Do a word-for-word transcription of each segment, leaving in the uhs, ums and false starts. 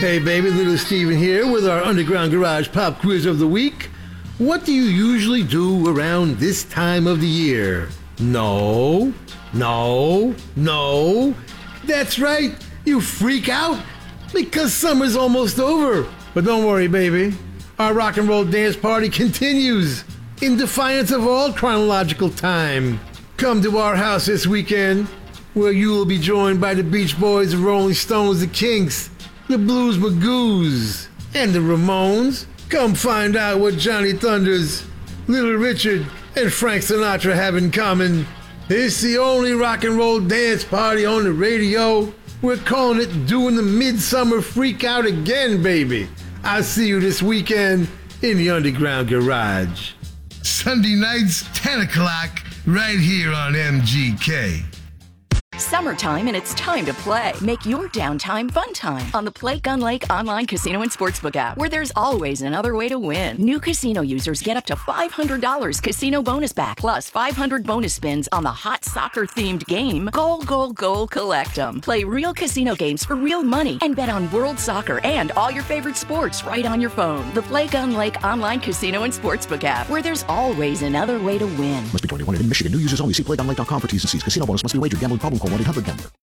Hey baby, Little Steven here with our Underground Garage Pop Quiz of the Week. What do you usually do around this time of the year? No, no, no. That's right, you freak out because summer's almost over. But don't worry, baby. Our rock and roll dance party continues in defiance of all chronological time. Come to our house this weekend where you will be joined by the Beach Boys, the Rolling Stones, the Kinks, the Blues Magoos, and the Ramones. Come find out what Johnny Thunders, Little Richard, and Frank Sinatra have in common. It's the only rock and roll dance party on the radio. We're calling it Doing the Midsummer Freak Out again, baby. I'll see you this weekend in the Underground Garage. Sunday nights, ten o'clock, right here on M G K. Summertime, and it's time to play. Make your downtime fun time on the Play Gun Lake online casino and sportsbook app, where there's always another way to win. New casino users get up to five hundred dollars casino bonus back, plus five hundred bonus spins on the hot soccer-themed game, Goal, Goal, Goal, Collect 'em. Play real casino games for real money and bet on world soccer and all your favorite sports right on your phone. The Play Gun Lake online casino and sportsbook app, where there's always another way to win. Must be twenty-one in Michigan. New users only. See play gun lake dot com for T's and C's. Casino bonus must be wagered. Gambling problem. Call one eight hundred gambler.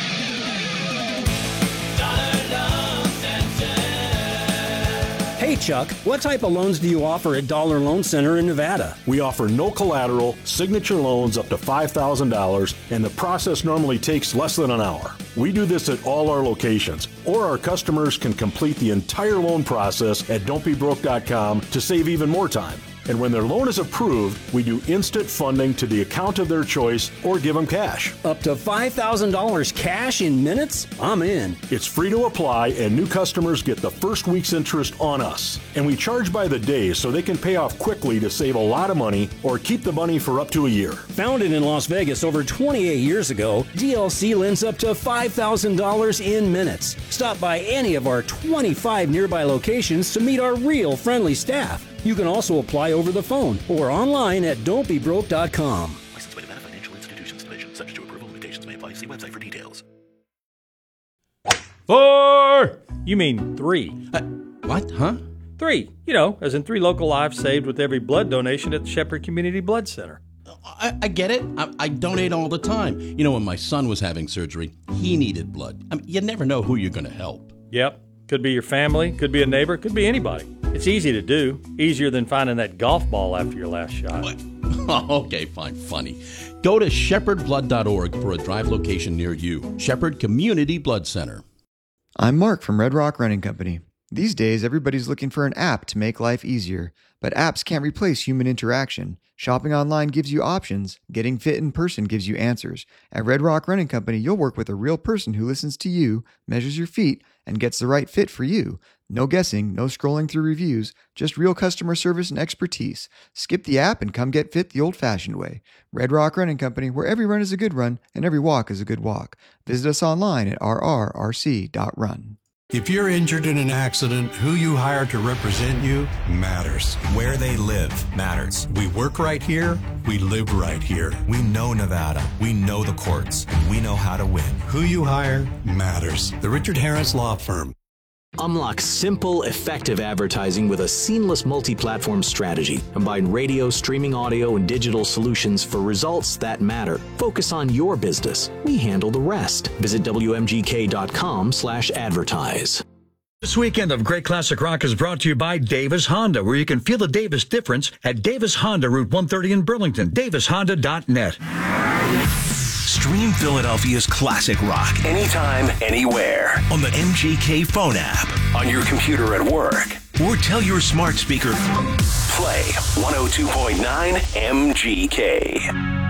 Hey Chuck, what type of loans do you offer at Dollar Loan Center in Nevada? We offer no collateral, signature loans up to five thousand dollars, and the process normally takes less than an hour. We do this at all our locations, or our customers can complete the entire loan process at don't be broke dot com to save even more time. And when their loan is approved, we do instant funding to the account of their choice or give them cash. Up to five thousand dollars cash in minutes? I'm in. It's free to apply, and new customers get the first week's interest on us. And we charge by the day so they can pay off quickly to save a lot of money or keep the money for up to a year. Founded in Las Vegas over twenty-eight years ago, D L C lends up to five thousand dollars in minutes. Stop by any of our twenty-five nearby locations to meet our real friendly staff. You can also apply over the phone or online at don't be broke dot com. Licensed by Nevada Financial Institutions Division. Subject to approval. Limitations may apply. See website for details. Four! You mean three. Uh, what? Huh? Three. You know, as in three local lives saved with every blood donation at the Shepherd Community Blood Center. I, I get it. I, I donate all the time. You know, when my son was having surgery, he needed blood. I mean, you never know who you're going to help. Yep. Could be your family, could be a neighbor, could be anybody. It's easy to do. Easier than finding that golf ball after your last shot. What? Oh, okay, fine, funny. Go to shepherd blood dot org for a drive location near you. Shepherd Community Blood Center. I'm Mark from Red Rock Running Company. These days, everybody's looking for an app to make life easier, but apps can't replace human interaction. Shopping online gives you options. Getting fit in person gives you answers. At Red Rock Running Company, you'll work with a real person who listens to you, measures your feet, and gets the right fit for you. No guessing, no scrolling through reviews, just real customer service and expertise. Skip the app and come get fit the old-fashioned way. Red Rock Running Company, where every run is a good run and every walk is a good walk. Visit us online at r r r c dot run. If you're injured in an accident, who you hire to represent you matters. Where they live matters. We work right here. We live right here. We know Nevada. We know the courts. And we know how to win. Who you hire matters. The Richard Harris Law Firm. Unlock simple, effective advertising with a seamless multi-platform strategy. Combine radio, streaming audio, and digital solutions for results that matter. Focus on your business. We handle the rest. Visit W M G K dot com slash advertise. This weekend of Great Classic Rock is brought to you by Davis Honda, where you can feel the Davis difference at Davis Honda, Route one thirty in Burlington. Davis Honda dot net. Stream Philadelphia's classic rock anytime, anywhere on the M G K phone app, on your computer at work, or tell your smart speaker, play one oh two point nine M G K.